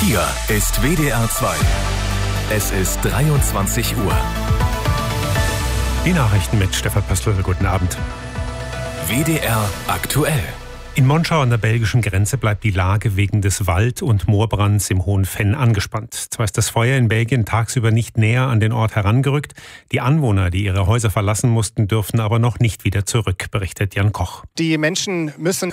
Hier ist WDR 2. Es ist 23 Uhr. Die Nachrichten mit Stefan Pöstl. Guten Abend. WDR aktuell. In Monschau an der belgischen Grenze bleibt die Lage wegen des Wald- und Moorbrands im Hohen Venn angespannt. Zwar ist das Feuer in Belgien tagsüber nicht näher an den Ort herangerückt. Die Anwohner, die ihre Häuser verlassen mussten, dürfen aber noch nicht wieder zurück, berichtet Jan Koch. Die Menschen müssen